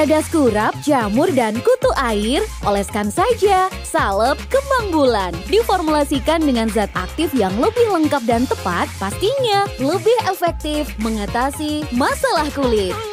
Pedas kurap, jamur, dan kutu air, oleskan saja salep kembang bulan. Diformulasikan dengan zat aktif yang lebih lengkap dan tepat, pastinya lebih efektif mengatasi masalah kulit.